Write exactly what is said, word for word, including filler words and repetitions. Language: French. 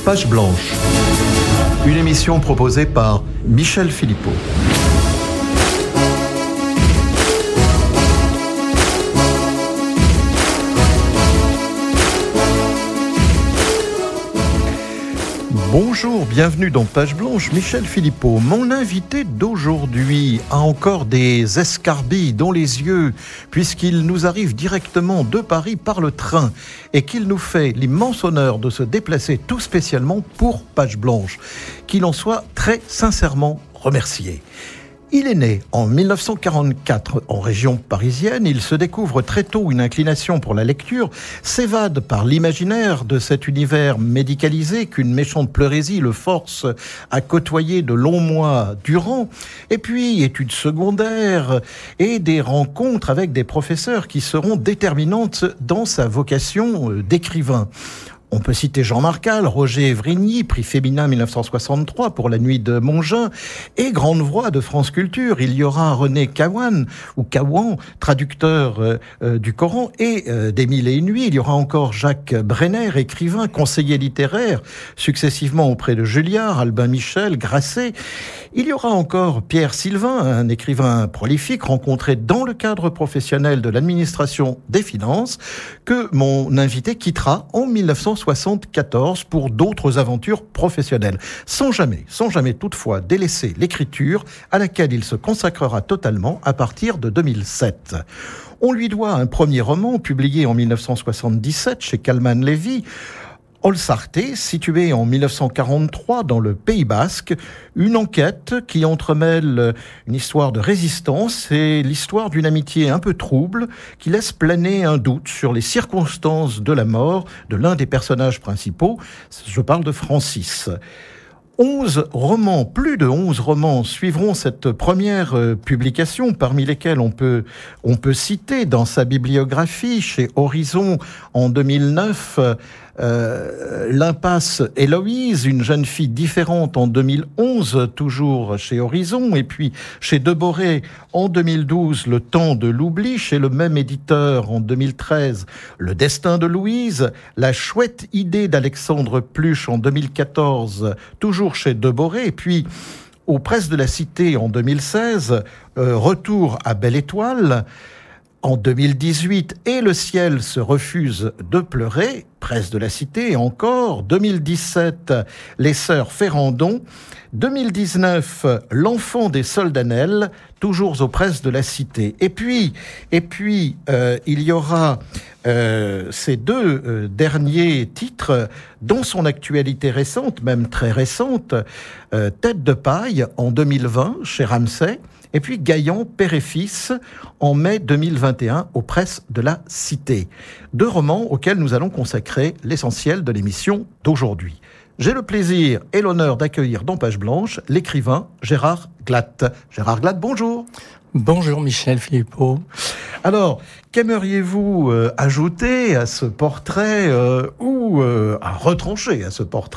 Page Blanche, une émission proposée par Michel Philippot. Bonjour, bienvenue dans Page Blanche, Michel Philippot. Mon invité d'aujourd'hui a encore des escarbilles dans les yeux, puisqu'il nous arrive directement de Paris par le train et qu'il nous fait l'immense honneur de se déplacer tout spécialement pour Page Blanche. Qu'il en soit très sincèrement remercié. Il est né en dix-neuf cent quarante-quatre en région parisienne. Il se découvre très tôt une inclination pour la lecture, s'évade par l'imaginaire de cet univers médicalisé qu'une méchante pleurésie le force à côtoyer de longs mois durant. Et puis, études secondaires et des rencontres avec des professeurs qui seront déterminantes dans sa vocation d'écrivain. On peut citer Jean Marcal, Roger Évrigny, prix féminin dix-neuf cent soixante-trois pour La Nuit de Mongin, et grande voix de France Culture. Il y aura René Cawan, ou Cawan, traducteur euh, euh, du Coran, et euh, des Mille et une nuits. Il y aura encore Jacques Brenner, écrivain, conseiller littéraire, successivement auprès de Julliard, Albin Michel, Grasset. Il y aura encore Pierre Sylvain, un écrivain prolifique, rencontré dans le cadre professionnel de l'administration des finances, que mon invité quittera en dix-neuf cent soixante-quatorze pour d'autres aventures professionnelles, sans jamais, sans jamais toutefois délaisser l'écriture à laquelle il se consacrera totalement à partir de deux mille sept. On lui doit un premier roman publié en dix-neuf cent soixante-dix-sept chez Calman Levy, Olsarte, situé en dix-neuf cent quarante-trois dans le Pays Basque, une enquête qui entremêle une histoire de résistance et l'histoire d'une amitié un peu trouble qui laisse planer un doute sur les circonstances de la mort de l'un des personnages principaux. Je parle de Francis. Onze romans, plus de onze romans suivront cette première euh, publication, parmi lesquels on peut, on peut citer dans sa bibliographie, chez Horizon en deux mille neuf, euh, L'impasse Héloïse, une jeune fille différente en deux mille onze, toujours chez Horizon, et puis chez Deboré en deux mille douze, Le temps de l'oubli, chez le même éditeur en deux mille treize, Le destin de Louise, La chouette idée d'Alexandre Pluche en deux mille quatorze, toujours chez Deboré, et puis aux Presses de la Cité en deux mille seize, euh, Retour à Belle Étoile en deux mille dix-huit, et Le ciel se refuse de pleurer, Presse de la Cité, et encore deux mille dix-sept, Les sœurs Ferrandon, deux mille dix-neuf, L'enfant des soldanelles, toujours aux Presses de la Cité. Et puis, et puis euh, il y aura euh, ces deux euh, derniers titres dans son actualité récente, même très récente, euh, Tête de paille en deux mille vingt chez Ramsay, et puis Gaillan, Père et Fils, en mai deux mille vingt et un aux Presses de la Cité. Deux romans auxquels nous allons consacrer l'essentiel de l'émission d'aujourd'hui. J'ai le plaisir et l'honneur d'accueillir dans Page Blanche l'écrivain Gérard Glatt. Gérard Glatt, bonjour. Bonjour Michel Philippot. Alors, qu'aimeriez-vous euh, ajouter à ce portrait euh, ou euh, à retrancher à ce portrait